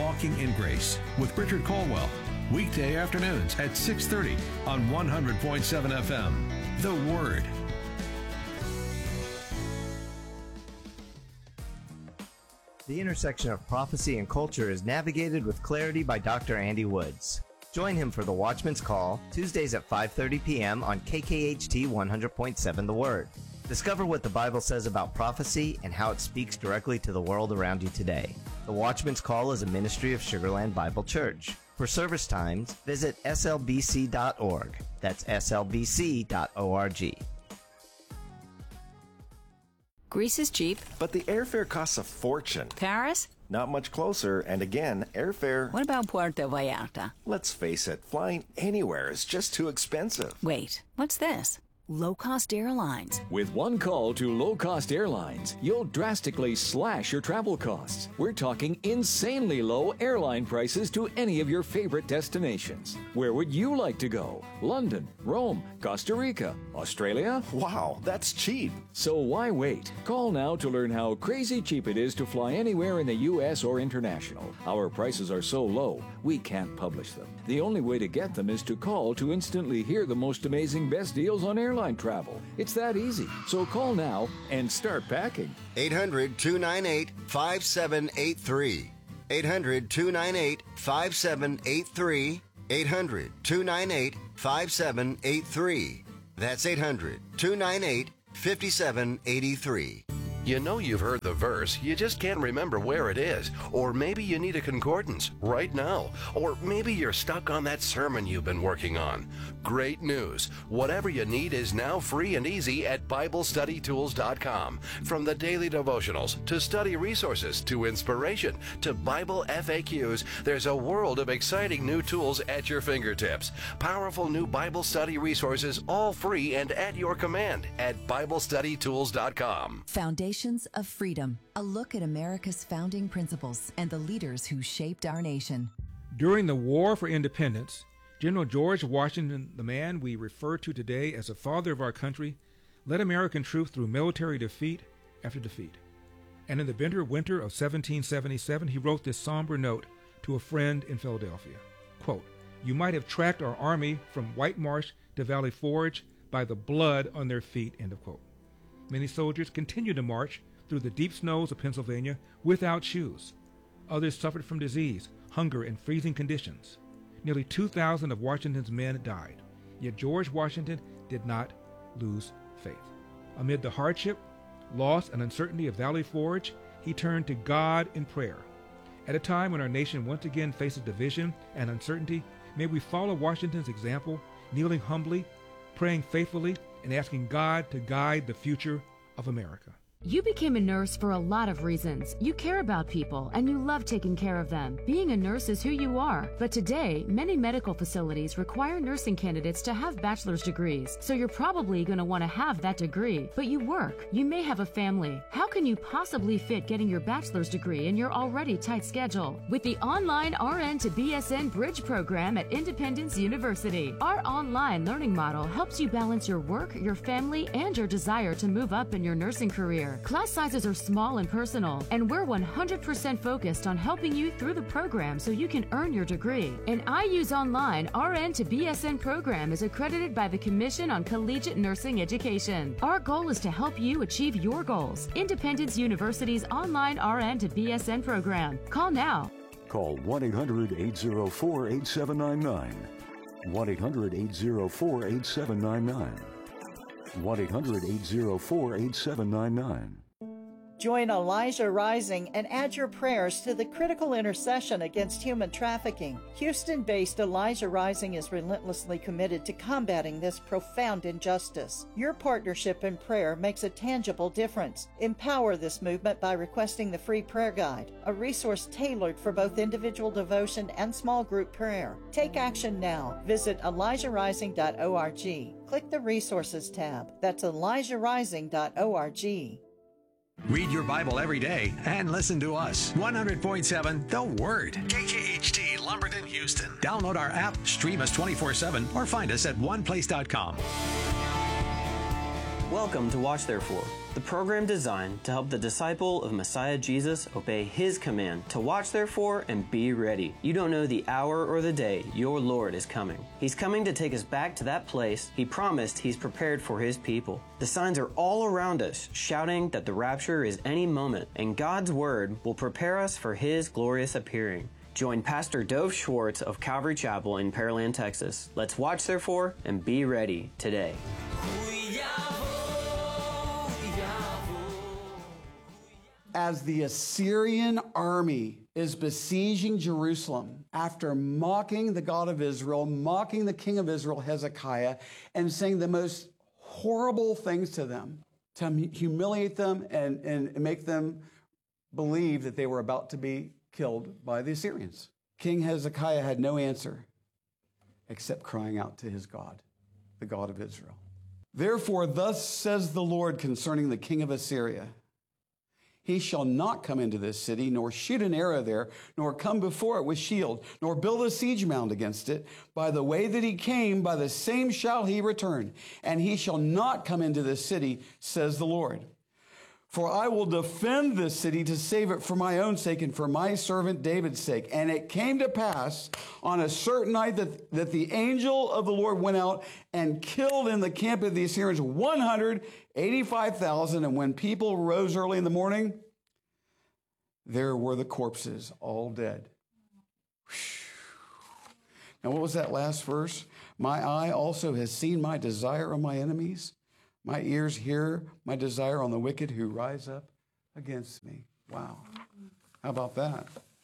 Walking in Grace with Richard Caldwell. Weekday afternoons at 6:30 on 100.7 FM. The Word. The intersection of prophecy and culture is navigated with clarity by Dr. Andy Woods. Join him for the Watchman's Call, Tuesdays at 5:30 p.m. on KKHT 100.7 The Word. Discover what the Bible says about prophecy and how it speaks directly to the world around you today. The Watchman's Call is a ministry of Sugarland Bible Church. For service times, visit slbc.org. That's slbc.org. Greece is cheap. But the airfare costs a fortune. Paris? Not much closer, and again, airfare... What about Puerto Vallarta? Let's face it, flying anywhere is just too expensive. Wait, what's this? Low-cost airlines. With one call to low-cost airlines, you'll drastically slash your travel costs. We're talking insanely low airline prices to any of your favorite destinations. Where would you like to go? London, Rome, Costa Rica, Australia? Wow, that's cheap. So why wait? Call now to learn how crazy cheap it is to fly anywhere in the U.S. or international. Our prices are so low, we can't publish them. The only way to get them is to call to instantly hear the most amazing best deals on airline travel. It's that easy. So call now and start packing. 800-298-5783. 800-298-5783. 800-298-5783. That's 800-298-5783. You know you've heard the verse, you just can't remember where it is. Or maybe you need a concordance right now. Or maybe you're stuck on that sermon you've been working on. Great news. Whatever you need is now free and easy at BibleStudyTools.com. From the daily devotionals, to study resources, to inspiration, to Bible FAQs, there's a world of exciting new tools at your fingertips. Powerful new Bible study resources, all free and at your command at BibleStudyTools.com. Foundations of Freedom, a look at America's founding principles and the leaders who shaped our nation. During the War for Independence, General George Washington, the man we refer to today as the father of our country, led American troops through military defeat after defeat. And in the bitter winter of 1777, he wrote this somber note to a friend in Philadelphia. Quote, "You might have tracked our army from White Marsh to Valley Forge by the blood on their feet," end of quote. Many soldiers continued to march through the deep snows of Pennsylvania without shoes. Others suffered from disease, hunger, and freezing conditions. Nearly 2,000 of Washington's men died. Yet George Washington did not lose faith. Amid the hardship, loss, and uncertainty of Valley Forge, he turned to God in prayer. At a time when our nation once again faces division and uncertainty, may we follow Washington's example, kneeling humbly, praying faithfully, and asking God to guide the future of America. You became a nurse for a lot of reasons. You care about people and you love taking care of them. Being a nurse is who you are. But today, many medical facilities require nursing candidates to have bachelor's degrees. So you're probably going to want to have that degree. But you work. You may have a family. How can you possibly fit getting your bachelor's degree in your already tight schedule? With the online RN to BSN Bridge program at Independence University, our online learning model helps you balance your work, your family, and your desire to move up in your nursing career. Class sizes are small and personal, and we're 100% focused on helping you through the program so you can earn your degree. An IU's online RN to BSN program is accredited by the Commission on Collegiate Nursing Education. Our goal is to help you achieve your goals. Independence University's online RN to BSN program. Call now. Call 1-800-804-8799. 1-800-804-8799. 1-800-804-8799. Join Elijah Rising and add your prayers to the critical intercession against human trafficking. Houston-based Elijah Rising is relentlessly committed to combating this profound injustice. Your partnership in prayer makes a tangible difference. Empower this movement by requesting the free prayer guide, a resource tailored for both individual devotion and small group prayer. Take action now. Visit ElijahRising.org. Click the Resources tab. That's ElijahRising.org. Read your Bible every day and listen to us. 100.7 The Word. KKHT, Lumberton, Houston. Download our app, stream us 24/7, or find us at oneplace.com. Welcome to Watch Therefore, the program designed to help the disciple of Messiah Jesus obey His command to watch therefore and be ready. You don't know the hour or the day your Lord is coming. He's coming to take us back to that place He promised He's prepared for His people. The signs are all around us, shouting that the rapture is any moment, and God's Word will prepare us for His glorious appearing. Join Pastor Dove Schwartz of Calvary Chapel in Pearland, Texas. Let's watch therefore and be ready today. As the Assyrian army is besieging Jerusalem, after mocking the God of Israel, mocking the king of Israel, Hezekiah, and saying the most horrible things to them, to humiliate them and make them believe that they were about to be killed by the Assyrians. King Hezekiah had no answer except crying out to his God, the God of Israel. Therefore, thus says the Lord concerning the king of Assyria, he shall not come into this city, nor shoot an arrow there, nor come before it with shield, nor build a siege mound against it. By the way that he came, by the same shall he return. And he shall not come into this city, says the Lord. For I will defend this city to save it for my own sake and for my servant David's sake. And it came to pass on a certain night that the angel of the Lord went out and killed in the camp of the Assyrians 185,000. And when people rose early in the morning, there were the corpses all dead. Now, what was that last verse? My eye also has seen my desire on my enemies. My ears hear my desire on the wicked who rise up against me. Wow. How about that?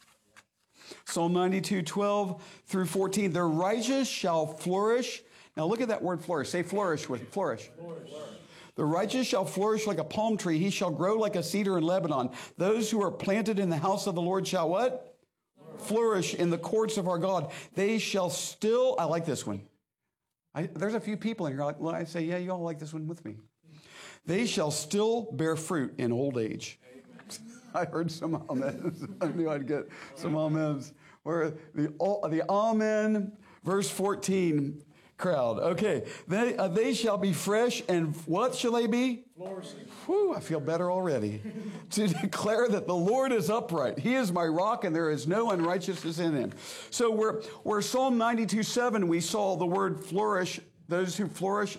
Psalm 92, 12 through 14. The righteous shall flourish. Now look at that word flourish. Say flourish with flourish. The righteous shall flourish like a palm tree. He shall grow like a cedar in Lebanon. Those who are planted in the house of the Lord shall what? Flourish in the courts of our God. They shall still, I like this one. There's a few people in here, well, I say, yeah, you all like this one with me. They shall still bear fruit in old age. I heard some amens. I knew I'd get some amens. Where the amen, verse 14 crowd. Okay, they shall be fresh, and what shall they be? Flourishing. Whew, I feel better already. To declare that the Lord is upright. He is my rock, and there is no unrighteousness in him. So we're Psalm 92:7, we saw the word flourish, those who flourish.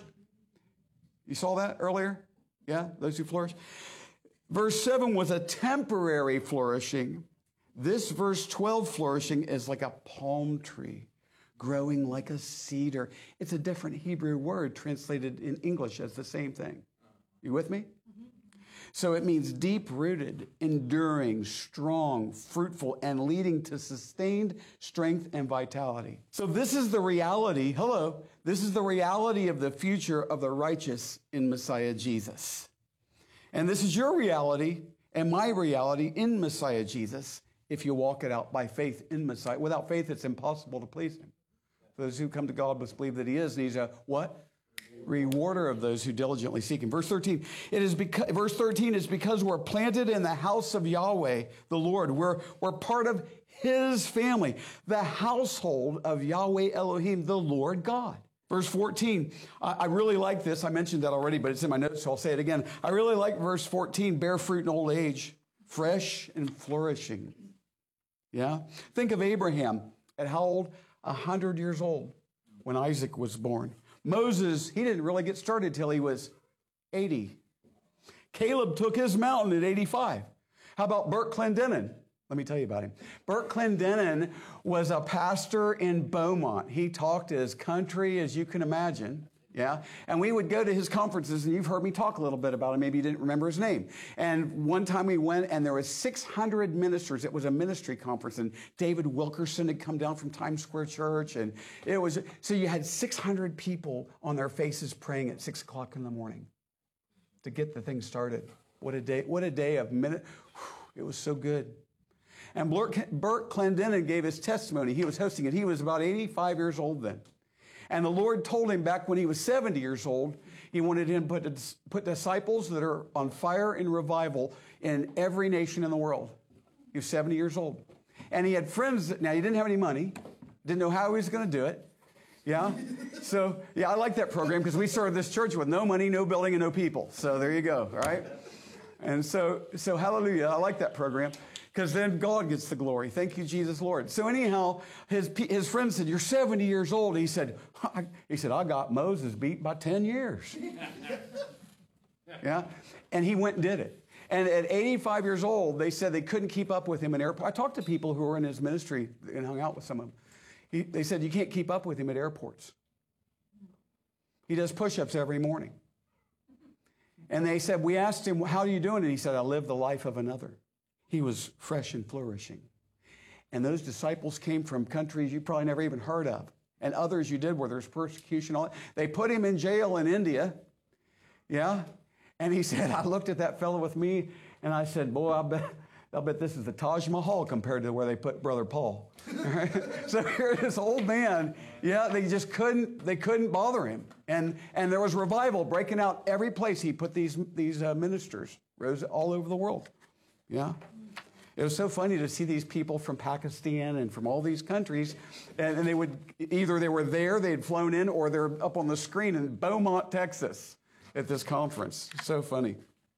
You saw that earlier? Yeah, those who flourish. Verse 7 was a temporary flourishing. This verse 12 flourishing is like a palm tree, growing like a cedar. It's a different Hebrew word translated in English as the same thing. You with me? So it means deep-rooted, enduring, strong, fruitful, and leading to sustained strength and vitality. So this is the reality, this is the reality of the future of the righteous in Messiah Jesus. And this is your reality and my reality in Messiah Jesus if you walk it out by faith in Messiah. Without faith, it's impossible to please him. Those who come to God must believe that he is, and he's a what? Rewarder of those who diligently seek him. Verse 13 is because we're planted in the house of Yahweh, the Lord. We're part of his family, the household of Yahweh Elohim, the Lord God. Verse 14, I really like this. I mentioned that already, but it's in my notes, so I'll say it again. I really like verse 14, bear fruit in old age, fresh and flourishing. Yeah? Think of Abraham at how old? 100 years old when Isaac was born. Moses, he didn't really get started till he was 80. Caleb took his mountain at 85. How about Bert Clendenin? Let me tell you about him. Bert Clendenin was a pastor in Beaumont. He talked as country as you can imagine. Yeah. And we would go to his conferences, and you've heard me talk a little bit about him. Maybe you didn't remember his name. And one time we went, and there was 600 ministers. It was a ministry conference, and David Wilkerson had come down from Times Square Church, and it was, so you had 600 people on their faces praying at 6 o'clock in the morning to get the thing started. What a day of minute. It was so good. And Bert Clendenin gave his testimony. He was hosting it. He was about 85 years old then. And the Lord told him back when he was 70 years old, he wanted him to put disciples that are on fire in revival in every nation in the world. He was 70 years old. And he had friends now he didn't have any money, didn't know how he was going to do it. Yeah? So, yeah, I like that program because we started this church with no money, no building, and no people. So there you go, all right? And so hallelujah, I like that program because then God gets the glory. Thank you, Jesus, Lord. So anyhow, his friend said, you're 70 years old. He said, I got Moses beat by 10 years. Yeah? And he went and did it. And at 85 years old, they said they couldn't keep up with him in airports. I talked to people who were in his ministry and hung out with some of them. They said, you can't keep up with him at airports. He does push-ups every morning. And they said, we asked him, how are you doing? And he said, I live the life of another. He was fresh and flourishing. And those disciples came from countries you probably never even heard of. And others you did where there's persecution. They put him in jail in India. Yeah. And he said, I looked at that fellow with me and I said, boy, I'll bet this is the Taj Mahal compared to where they put Brother Paul. Right? So here's this old man. Yeah, they couldn't bother him. And there was revival breaking out every place he put these ministers, rose all over the world. Yeah. It was so funny to see these people from Pakistan and from all these countries, and they would, either they were there, they'd flown in, or they're up on the screen in Beaumont, Texas at this conference. So funny.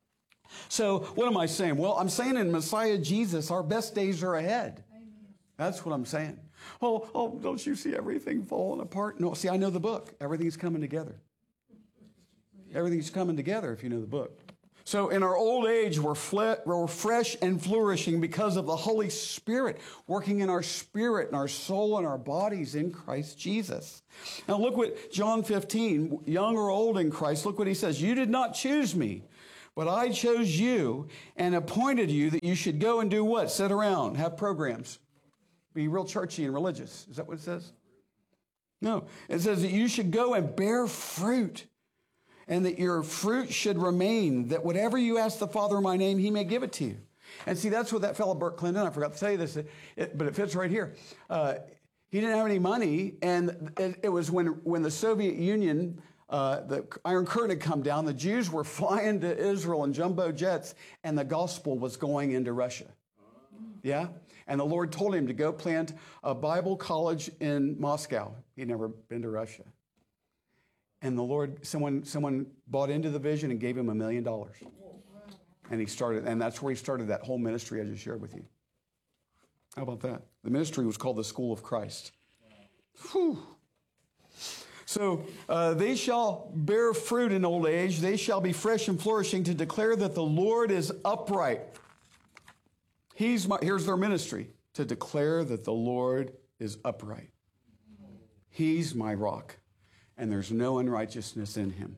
So what am I saying? Well, I'm saying in Messiah Jesus, our best days are ahead. Amen. That's what I'm saying. Oh, don't you see everything falling apart? No, see, I know the book. Everything's coming together. Everything's coming together if you know the book. So in our old age, we're fresh and flourishing because of the Holy Spirit working in our spirit and our soul and our bodies in Christ Jesus. Now look what John 15, young or old in Christ, look what he says. You did not choose me, but I chose you and appointed you that you should go and do what? Sit around, have programs, be real churchy and religious. Is that what it says? No, it says that you should go and bear fruit, and that your fruit should remain, that whatever you ask the Father in my name, he may give it to you. And see, that's what that fellow Burt Clinton, I forgot to tell you this, but it fits right here. He didn't have any money, and it was when the Soviet Union, the Iron Curtain had come down, the Jews were flying to Israel in jumbo jets, and the gospel was going into Russia. Yeah? And the Lord told him to go plant a Bible college in Moscow. He'd never been to Russia. And the Lord, someone bought into the vision and gave him $1 million. And he started, and that's where he started that whole ministry I just shared with you. How about that? The ministry was called the School of Christ. Whew. So they shall bear fruit in old age. They shall be fresh and flourishing to declare that the Lord is upright. Here's their ministry, to declare that the Lord is upright. He's my rock, and there's no unrighteousness in him.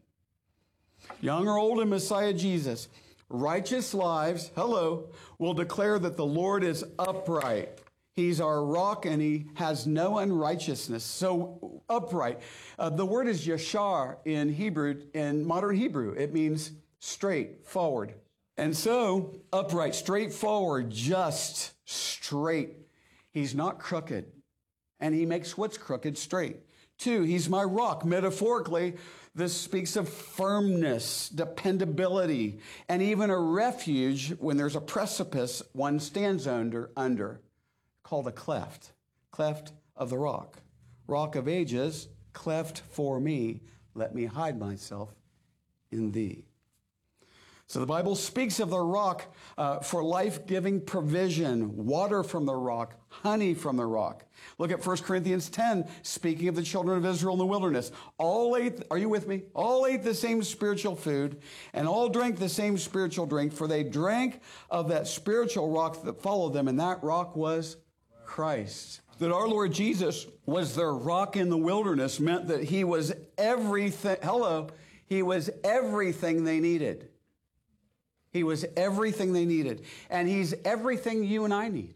Young or old in Messiah Jesus, righteous lives, will declare that the Lord is upright. He's our rock, and he has no unrighteousness. So upright. The word is yashar in Hebrew, in modern Hebrew. It means straight, forward. And so upright, straightforward, just, straight. He's not crooked, and he makes what's crooked straight. 2, he's my rock. Metaphorically, this speaks of firmness, dependability, and even a refuge when there's a precipice one stands under, called a cleft of the rock. Rock of ages, cleft for me, let me hide myself in thee. So the Bible speaks of the rock for life-giving provision, water from the rock, honey from the rock. Look at 1 Corinthians 10, speaking of the children of Israel in the wilderness. All ate, are you with me? All ate the same spiritual food, and all drank the same spiritual drink, for they drank of that spiritual rock that followed them, and that rock was Christ. That our Lord Jesus was their rock in the wilderness meant that he was everything, he was everything they needed. He was everything they needed. And he's everything you and I need.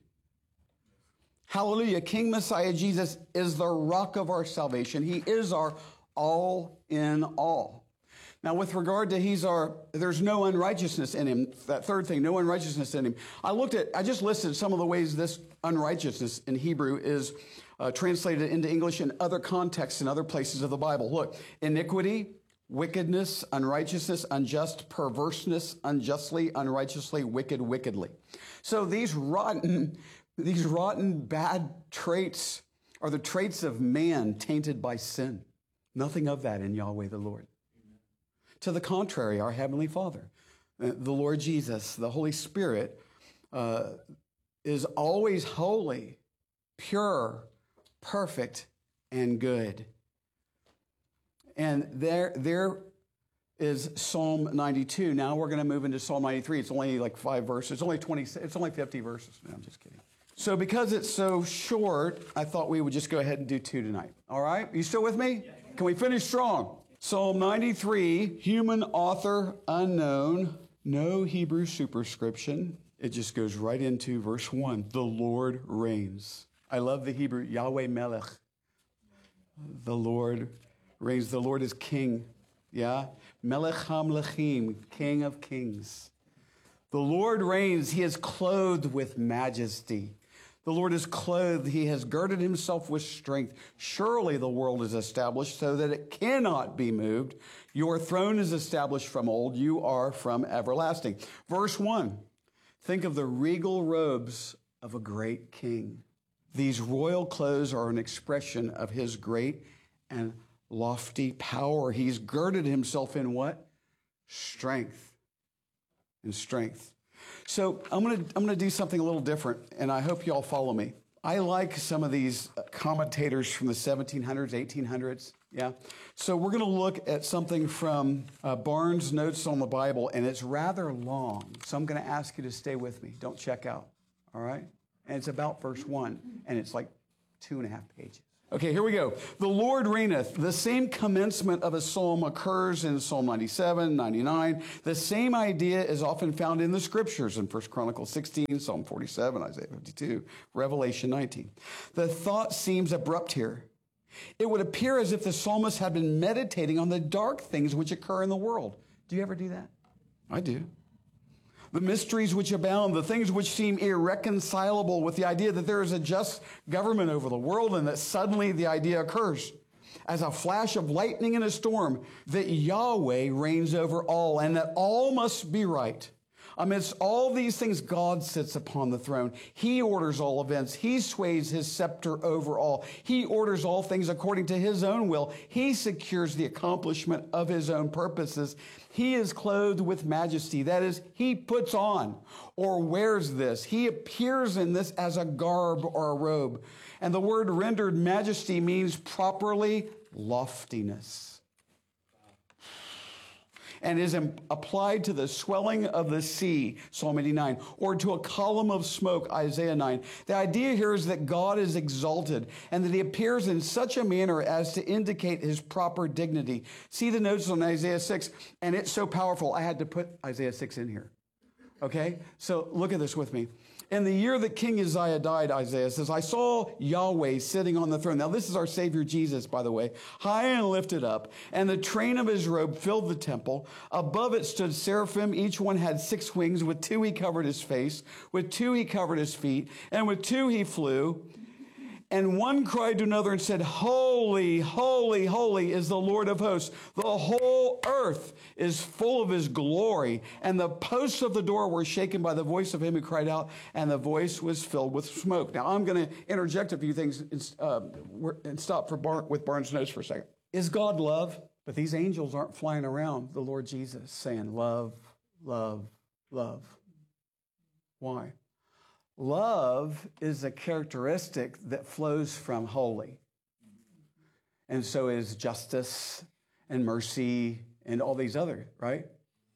Hallelujah. King Messiah Jesus is the rock of our salvation. He is our all in all. Now, with regard to there's no unrighteousness in him. That third thing, no unrighteousness in him. I just listed some of the ways this unrighteousness in Hebrew is translated into English in other contexts in other places of the Bible. Look, iniquity, wickedness, unrighteousness, unjust, perverseness, unjustly, unrighteously, wicked, wickedly. So these rotten bad traits are the traits of man tainted by sin. Nothing of that in Yahweh the Lord. To the contrary, our Heavenly Father, the Lord Jesus, the Holy Spirit, is always holy, pure, perfect, and good. And there is Psalm 92. Now we're going to move into Psalm 93. It's only like 5 verses. It's only 50 verses. No, I'm just kidding. So because it's so short, I thought we would just go ahead and do 2 tonight. All right? You still with me? Can we finish strong? Psalm 93, human author unknown, no Hebrew superscription. It just goes right into verse 1. The Lord reigns. I love the Hebrew, Yahweh Melech. The Lord reigns. The Lord is king. Yeah? Melech HaMelechim, King of Kings. The Lord reigns. He is clothed with majesty. The Lord is clothed. He has girded himself with strength. Surely the world is established so that it cannot be moved. Your throne is established from old. You are from everlasting. Verse 1. Think of the regal robes of a great king. These royal clothes are an expression of his great and lofty power. He's girded himself in what? Strength. In strength. So I'm gonna do something a little different, and I hope you all follow me. I like some of these commentators from the 1700s, 1800s. Yeah. So we're gonna look at something from Barnes' Notes on the Bible, and it's rather long. So I'm gonna ask you to stay with me. Don't check out. All right? And it's about verse 1, and it's like 2.5 pages. Okay, here we go. The Lord reigneth. The same commencement of a psalm occurs in Psalm 97, 99. The same idea is often found in the scriptures in 1 Chronicles 16, Psalm 47, Isaiah 52, Revelation 19. The thought seems abrupt here. It would appear as if the psalmist had been meditating on the dark things which occur in the world. Do you ever do that? I do. The mysteries which abound, the things which seem irreconcilable with the idea that there is a just government over the world, and that suddenly the idea occurs as a flash of lightning in a storm that Yahweh reigns over all and that all must be right. Amidst all these things, God sits upon the throne. He orders all events. He sways his scepter over all. He orders all things according to his own will. He secures the accomplishment of his own purposes. He is clothed with majesty. That is, he puts on or wears this. He appears in this as a garb or a robe. And the word rendered majesty means properly loftiness, and is applied to the swelling of the sea, Psalm 89, or to a column of smoke, Isaiah 9. The idea here is that God is exalted and that he appears in such a manner as to indicate his proper dignity. See the notes on Isaiah 6, and it's so powerful. I had to put Isaiah 6 in here. Okay? So look at this with me. In the year that King Uzziah died, Isaiah says, I saw Yahweh sitting on the throne. Now, this is our Savior Jesus, by the way, high and lifted up, and the train of his robe filled the temple. Above it stood seraphim. Each one had 6 wings. With 2 he covered his face. With 2 he covered his feet. And with 2 he flew. And one cried to another and said, Holy, holy, holy is the Lord of hosts. The whole earth is full of his glory. And the posts of the door were shaken by the voice of him who cried out, and the voice was filled with smoke. Now, I'm going to interject a few things and stop with Barnes' Notes for a second. Is God love? But these angels aren't flying around the Lord Jesus saying, love, love, love. Why? Love is a characteristic that flows from holy. And so is justice and mercy and all these other, right?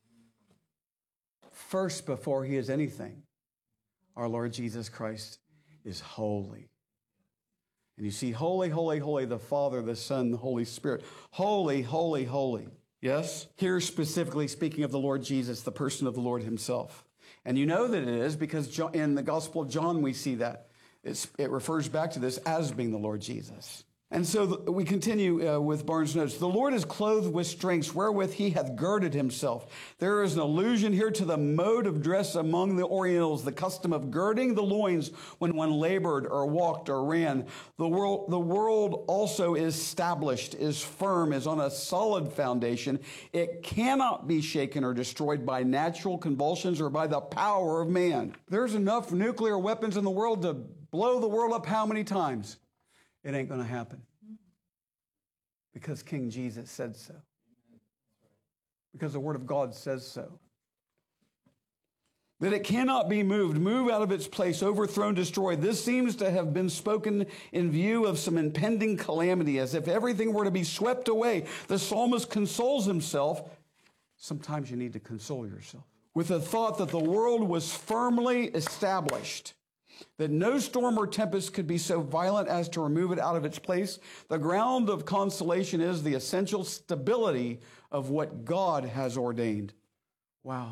First, before he is anything, our Lord Jesus Christ is holy. And you see, holy, holy, holy, the Father, the Son, the Holy Spirit. Holy, holy, holy. Yes? Here specifically speaking of the Lord Jesus, the person of the Lord himself. And you know that it is because in the Gospel of John we see that. It refers back to this as being the Lord Jesus. And so we continue with Barnes' Notes. The Lord is clothed with strength, wherewith he hath girded himself. There is an allusion here to the mode of dress among the Orientals, the custom of girding the loins when one labored or walked or ran. The world also is established, is firm, is on a solid foundation. It cannot be shaken or destroyed by natural convulsions or by the power of man. There's enough nuclear weapons in the world to blow the world up how many times? It ain't going to happen. Because King Jesus said so. Because the Word of God says so. That it cannot be moved, move out of its place, overthrown, destroyed. This seems to have been spoken in view of some impending calamity, as if everything were to be swept away. The psalmist consoles himself. Sometimes you need to console yourself with the thought that the world was firmly established, that no storm or tempest could be so violent as to remove it out of its place. The ground of consolation is the essential stability of what God has ordained. Wow.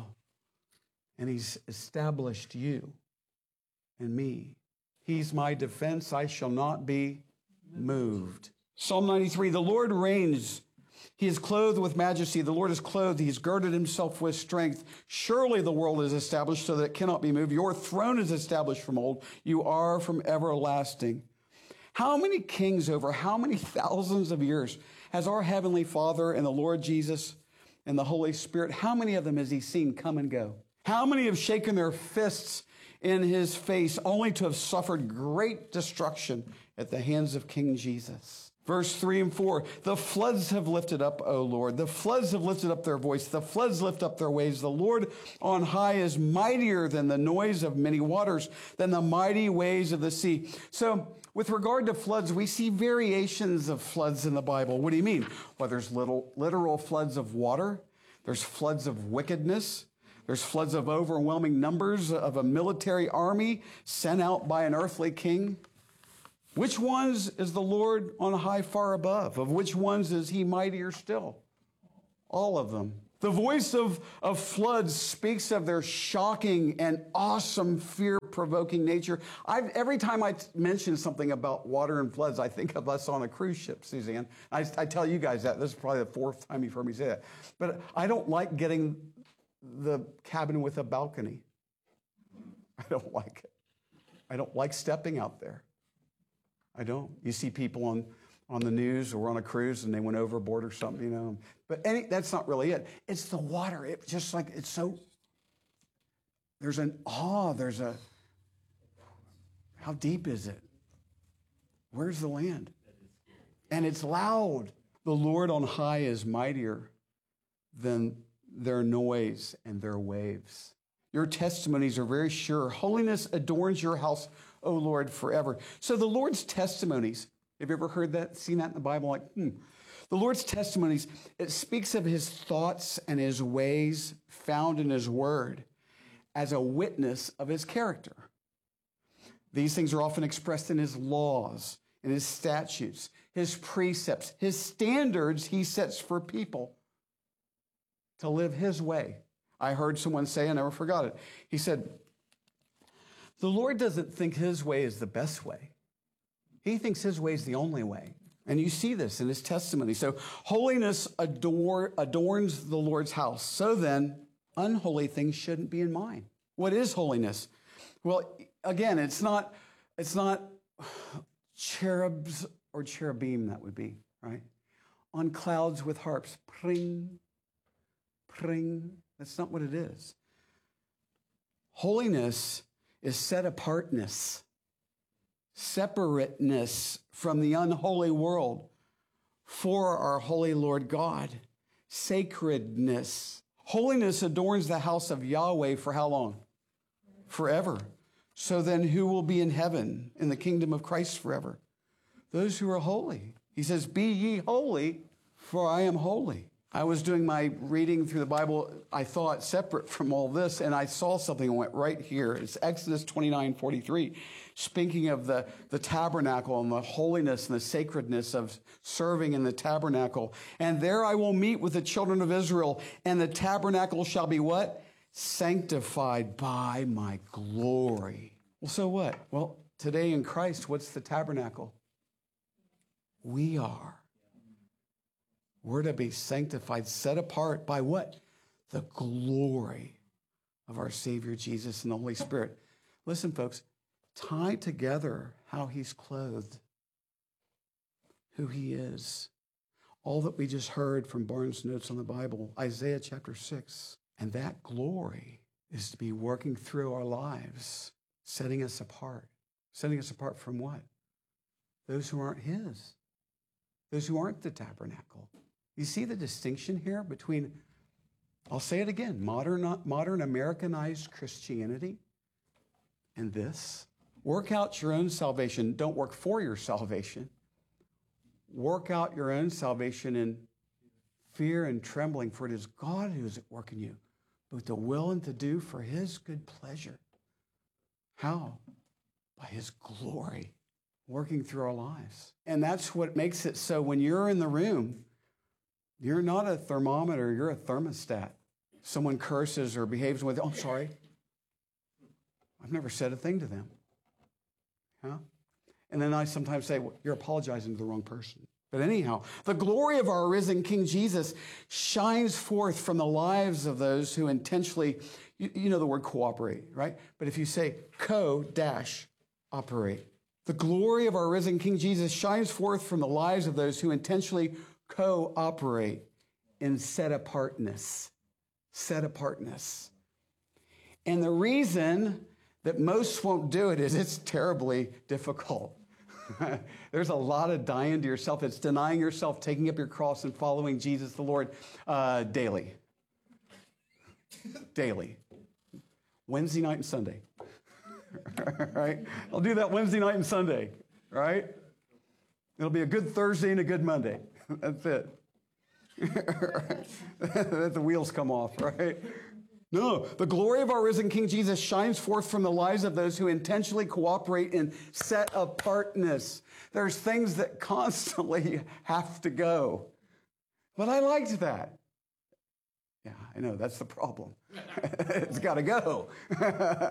And he's established you and me. He's my defense. I shall not be moved. Psalm 93, the Lord reigns. He is clothed with majesty. The Lord is clothed. He's girded himself with strength. Surely the world is established so that it cannot be moved. Your throne is established from old. You are from everlasting. How many kings over how many thousands of years has our Heavenly Father and the Lord Jesus and the Holy Spirit, how many of them has he seen come and go? How many have shaken their fists in his face only to have suffered great destruction at the hands of King Jesus? Verse 3 and 4, the floods have lifted up, O Lord. The floods have lifted up their voice. The floods lift up their waves. The Lord on high is mightier than the noise of many waters, than the mighty waves of the sea. So with regard to floods, we see variations of floods in the Bible. What do you mean? Well, there's literal floods of water. There's floods of wickedness. There's floods of overwhelming numbers of a military army sent out by an earthly king. Which ones is the Lord on high far above? Of which ones is he mightier still? All of them. The voice of floods speaks of their shocking and awesome, fear-provoking nature. Every time I mention something about water and floods, I think of us on a cruise ship, Suzanne. I tell you guys that. This is probably the fourth time you've heard me say that. But I don't like getting the cabin with a balcony. I don't like it. I don't like stepping out there. I don't. You see people on the news or on a cruise and they went overboard or something, you know. But that's not really it. It's the water. It just like, it's so, there's an awe, how deep is it? Where's the land? And it's loud. The Lord on high is mightier than their noise and their waves. Your testimonies are very sure. Holiness adorns your house, O Lord, forever. So the Lord's testimonies, have you ever heard that, seen that in the Bible? Like, The Lord's testimonies, it speaks of his thoughts and his ways found in his word as a witness of his character. These things are often expressed in his laws, in his statutes, his precepts, his standards he sets for people to live his way. I heard someone say, I never forgot it. He said, the Lord doesn't think his way is the best way. He thinks his way is the only way. And you see this in his testimony. So holiness adorns the Lord's house. So then, unholy things shouldn't be in mine. What is holiness? Well, again, it's not cherubs or cherubim, that would be, right? On clouds with harps, pring, pring. That's not what it is. Holiness is set apartness, separateness from the unholy world for our holy Lord God, sacredness. Holiness adorns the house of Yahweh for how long? Forever. So then who will be in heaven in the kingdom of Christ forever? Those who are holy. He says, be ye holy, for I am holy. I was doing my reading through the Bible, I thought, separate from all this, and I saw something that went right here. It's Exodus 29:43, speaking of the tabernacle and the holiness and the sacredness of serving in the tabernacle. And there I will meet with the children of Israel, and the tabernacle shall be what? Sanctified by my glory. Well, so what? Well, today in Christ, what's the tabernacle? We are. We're to be sanctified, set apart by what? The glory of our Savior Jesus and the Holy Spirit. Listen, folks, tie together how he's clothed, who he is, all that we just heard from Barnes' Notes on the Bible, Isaiah chapter 6. And that glory is to be working through our lives, setting us apart. Setting us apart from what? those who aren't his, those who aren't the tabernacle. You see the distinction here between, I'll say it again, modern Americanized Christianity and this. Work out your own salvation. Don't work for your salvation. Work out your own salvation in fear and trembling, for it is God who is at work in you, both to will and to do for his good pleasure. How? By his glory working through our lives. And that's what makes it so when you're in the room, you're not a thermometer, you're a thermostat. Someone curses or behaves with, oh, I'm sorry. I've never said a thing to them. Huh? And then I sometimes say, well, you're apologizing to the wrong person. But anyhow, the glory of our risen King Jesus shines forth from the lives of those who intentionally, you know the word cooperate, right? But if you say co-operate, the glory of our risen King Jesus shines forth from the lives of those who intentionally cooperate in set-apartness. Set-apartness. And the reason that most won't do it is it's terribly difficult. There's a lot of dying to yourself. It's denying yourself, taking up your cross, and following Jesus the Lord daily. Daily. Wednesday night and Sunday. Right? I'll do that Wednesday night and Sunday. Right? It'll be a good Thursday and a good Monday. That's it. The wheels come off, right? No, the glory of our risen King Jesus shines forth from the lives of those who intentionally cooperate in set-apartness. There's things that constantly have to go. But I liked that. Yeah, I know, that's the problem. It's got to go.